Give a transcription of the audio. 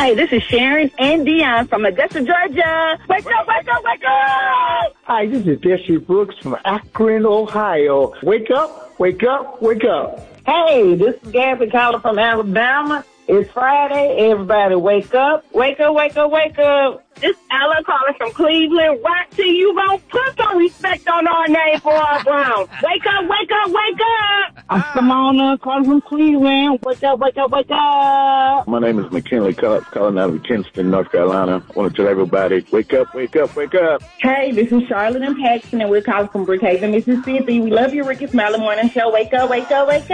Hi, this is Sharon and Dion from Augusta, Georgia. Wake up, wake up, wake up! Hi, this is Jesse Brooks from Akron, Ohio. Wake up, wake up, wake up. Hey, this is Gabby calling from Alabama. It's Friday. Everybody wake up. Wake up, wake up, wake up. This is Ella calling from Cleveland. Rock till you won't put some respect on our name for our Browns. Wake up, wake up, wake up. I'm Simona calling from Cleveland. Wake up, wake up, wake up. My name is McKinley Cox, calling out of Kinston, North Carolina. I want to tell everybody, wake up, wake up, wake up. Hey, this is Charlotte and Paxton, and we're calling from Brookhaven, Mississippi. We love your Ricky Smiley Morning Show. Wake up, wake up, wake up.